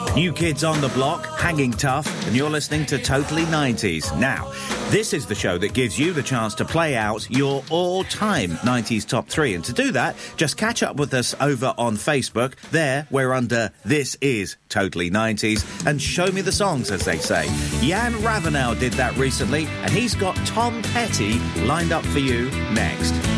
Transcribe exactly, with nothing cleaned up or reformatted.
New Kids on the Block, Hanging Tough, and you're listening to Totally nineties. Now, this is the show that gives you the chance to play out your all-time nineties top three. And to do that, just catch up with us over on Facebook. There, we're under This Is Totally nineties. And show me the songs, as they say. Jan Ravenel did that recently, and he's got Tom Petty lined up for you next.